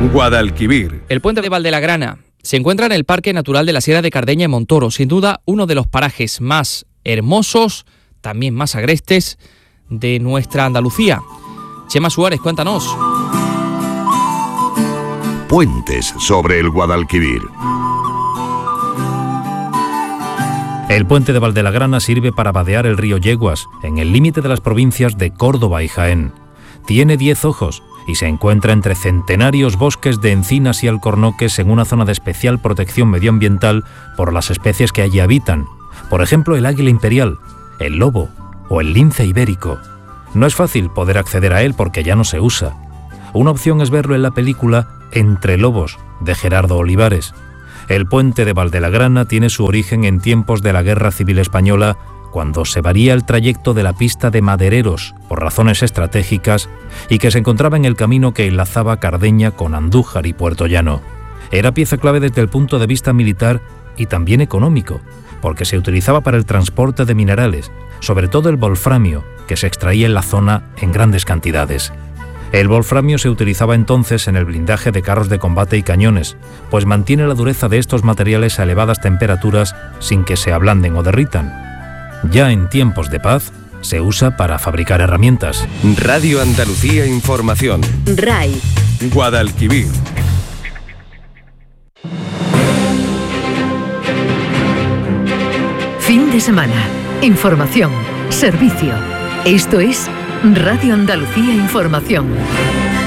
Guadalquivir. El puente de Valdelagrana se encuentra en el Parque Natural de la Sierra de Cardeña en Montoro, sin duda uno de los parajes más hermosos, también más agrestes de nuestra Andalucía. Chema Suárez, cuéntanos. Puentes sobre el Guadalquivir. El puente de Valdelagrana sirve para vadear el río Yeguas, en el límite de las provincias de Córdoba y Jaén. Tiene 10 ojos y se encuentra entre centenarios bosques de encinas y alcornoques en una zona de especial protección medioambiental por las especies que allí habitan. Por ejemplo, el águila imperial, el lobo o el lince ibérico. No es fácil poder acceder a él porque ya no se usa. Una opción es verlo en la película Entre lobos, de Gerardo Olivares. El puente de Valdelagrana tiene su origen en tiempos de la Guerra Civil Española, cuando se varía el trayecto de la pista de Madereros por razones estratégicas y que se encontraba en el camino que enlazaba Cardeña con Andújar y Puerto Llano. Era pieza clave desde el punto de vista militar y también económico, porque se utilizaba para el transporte de minerales, sobre todo el wolframio, que se extraía en la zona en grandes cantidades. El wolframio se utilizaba entonces en el blindaje de carros de combate y cañones, pues mantiene la dureza de estos materiales a elevadas temperaturas sin que se ablanden o derritan. Ya en tiempos de paz, se usa para fabricar herramientas. Radio Andalucía Información. RAI. Guadalquivir. Fin de semana. Información. Servicio. Esto es Radio Andalucía Información.